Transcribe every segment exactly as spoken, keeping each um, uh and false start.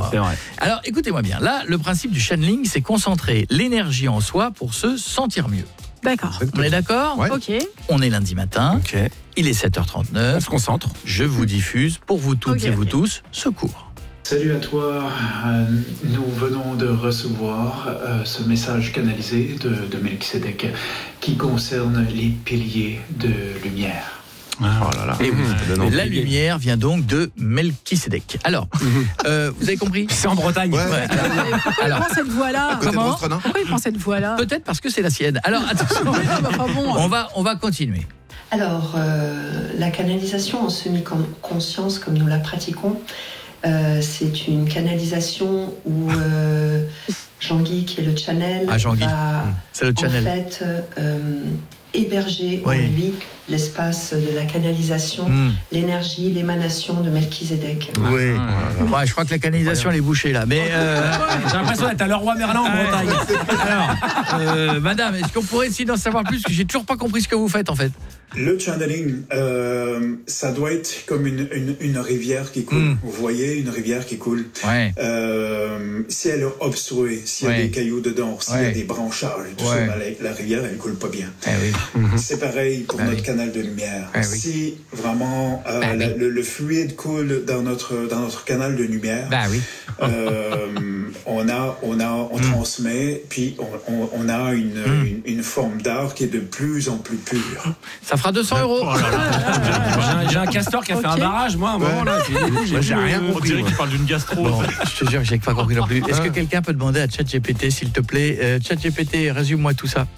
d'accord. C'est vrai. Alors, écoutez-moi bien. Là, le principe du channeling, c'est concentrer l'énergie en soi pour se sentir mieux. D'accord. On est d'accord ? Ouais. Ok. On est lundi matin. Ok. Il est sept heures On trente-neuf. se concentre. Je vous diffuse, pour vous toutes Ok, et vous ok. tous, ce cours. Salut à toi, euh, nous venons de recevoir euh, ce message canalisé de, de Melchizedek qui concerne les piliers de lumière. Oh là là. Et oui, Le nom. la lumière vient donc de Melchizedek. Alors, euh, vous avez compris ? C'est en Bretagne. Ouais. Ouais, alors, Pourquoi alors, il prend cette voix-là Côté Comment Monstre, non Pourquoi il prend cette voix-là peut-être parce que c'est la sienne. Alors, attention, Oui, non, mais enfin bon. on va, on va continuer. Alors, euh, la canalisation en semi-conscience, comme nous la pratiquons, euh, c'est une canalisation où euh, Jean-Guy, qui est le channel, Ah, Jean-Guy. va C'est le en channel. fait euh, héberger Oui. en lui l'espace de la canalisation, Hmm. l'énergie, l'émanation de Melchizedek. Oui. Ah, Ouais, je crois que la canalisation elle est bouchée là. Mais euh, J'ai l'impression d'être à Leroy Merlin en Ouais. Bretagne. alors, euh, madame, est-ce qu'on pourrait essayer d'en savoir plus ? Parce que j'ai toujours pas compris ce que vous faites en fait. Le channeling, euh, ça doit être comme une, une, une rivière qui coule. Mm. Vous voyez, une rivière qui coule. Ouais. Euh, si elle est obstruée, s'il y a Ouais. des cailloux dedans, s'il y Ouais. a des branchages, tout Ouais. ça, la, la rivière, elle coule pas bien. Eh oui. C'est pareil pour Ah notre oui. canal de lumière. Ah oui. Si vraiment euh, Ah oui. la- le, le fluide coule dans notre, dans notre canal de lumière, Bah oui. euh, on a, on a, on Mm. transmet, puis on, on, on a une, Mm. une, une forme d'art qui est de plus en plus pure. Ça fera deux cents euros. J'ai un- J'ai un castor qui a fait un Ok. barrage, moi, à un moment là. Moi, j'ai rien On compris. dirait moi. qu'il parle d'une gastro. Bon, je te jure que j'ai pas compris non plus. Est-ce que quelqu'un peut demander à ChatGPT, s'il te plaît, euh, ChatGPT, résume-moi tout ça.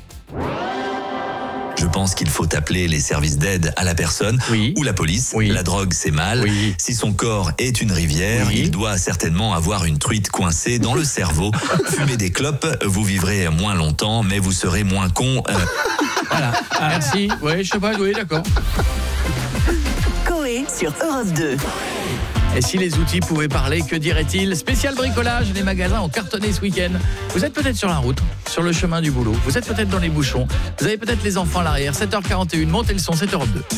Je pense qu'il faut appeler les services d'aide à la personne Oui. ou la police. Oui. La drogue, c'est mal. Oui. Si son corps est une rivière, Oui. il doit certainement avoir une truite coincée dans le cerveau. Fumez des clopes, vous vivrez moins longtemps, mais vous serez moins con. Euh, Voilà. Merci. Oui, je sais pas. Oui, d'accord. Coé sur Europe deux. Et si les outils pouvaient parler, que dirait-il ? Spécial bricolage, les magasins ont cartonné ce week-end. Vous êtes peut-être sur la route, sur le chemin du boulot. Vous êtes peut-être dans les bouchons. Vous avez peut-être les enfants à l'arrière. sept heures quarante et une, montez le son, c'est Europe deux.